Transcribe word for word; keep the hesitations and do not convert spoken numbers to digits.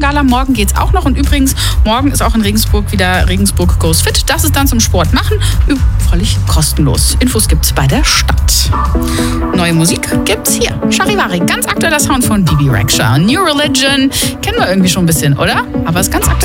Slalom. Morgen geht's auch noch. Und übrigens, morgen ist auch in Regensburg wieder Regensburg Goes Fit. Das ist dann zum Sport machen. Völlig kostenlos. Infos gibt's bei der Stadt. Neue Musik gibt's hier. Charivari, ganz aktueller Sound von Bibi Rexha. New Religion kennen wir irgendwie schon ein bisschen, oder? Aber ist ganz aktuell.